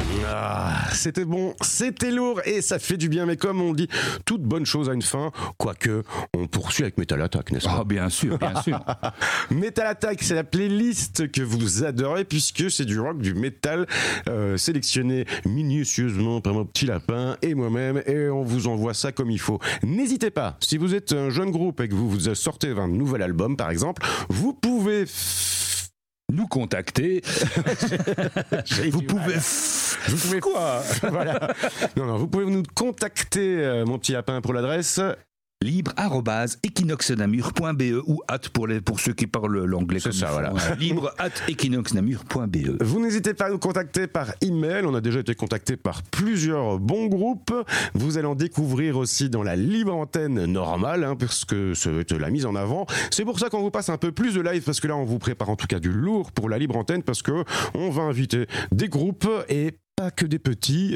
C'était bon, c'était lourd et ça fait du bien, mais comme on dit, toute bonne chose a une fin, quoique on poursuit avec Metal Attack, n'est-ce pas ? Ah, bien sûr, bien sûr. Metal Attack, c'est la playlist que vous adorez puisque c'est du rock, du métal sélectionné minutieusement par mon petit lapin et moi-même, et on vous envoie ça comme il faut. N'hésitez pas, si vous êtes un jeune groupe et que vous sortez un nouvel album par exemple, vous pouvez nous contacter. Vous pouvez quoi ? Voilà. Non, vous pouvez nous contacter, mon petit lapin, pour l'adresse libre@equinoxnamur.be ou pour ceux qui parlent l'anglais. C'est ça, voilà. libre@equinoxnamur.be. Vous n'hésitez pas à nous contacter par email. On a déjà été contacté par plusieurs bons groupes. Vous allez en découvrir aussi dans la libre antenne normale, parce que c'est la mise en avant. C'est pour ça qu'on vous passe un peu plus de live, parce que là, on vous prépare en tout cas du lourd pour la libre antenne, parce que on va inviter des groupes et pas que des petits,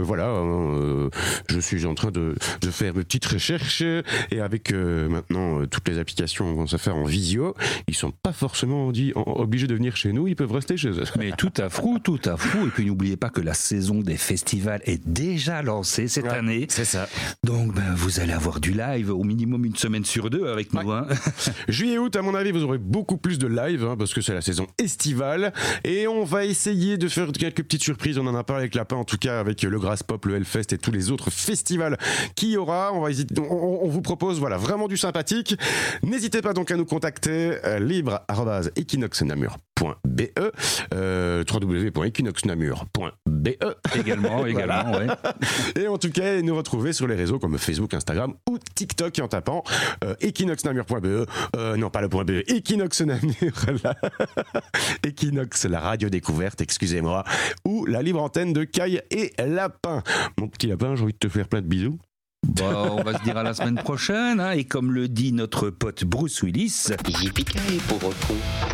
je suis en train de faire mes petites recherches et avec maintenant toutes les applications qu'on va faire en visio, ils sont pas forcément obligés de venir chez nous, ils peuvent rester chez eux. Mais tout à fou. Et puis n'oubliez pas que la saison des festivals est déjà lancée cette année. C'est ça. Donc vous allez avoir du live au minimum une semaine sur deux avec nous. Ouais. Juillet, août, à mon avis, vous aurez beaucoup plus de live parce que c'est la saison estivale et on va essayer de faire quelques petites surprises. On en a parlé avec Lapin, en tout cas avec le Grass Pop, le Hellfest et tous les autres festivals qu'il y aura. On vous propose vraiment du sympathique. N'hésitez pas donc à nous contacter libre@equinoxnamur.be, www.equinoxnamur.be également ouais. Et en tout cas nous retrouver sur les réseaux comme Facebook, Instagram ou TikTok en tapant equinoxnamur.be, non pas le .be, Equinoxnamur Equinox, la radio découverte, excusez-moi, ou la libre antenne de Caille et Lapin. Mon petit lapin, j'ai envie de te faire plein de bisous. On va se dire à la semaine prochaine, et comme le dit notre pote Bruce Willis, yippee-ki-yay, pauvre con.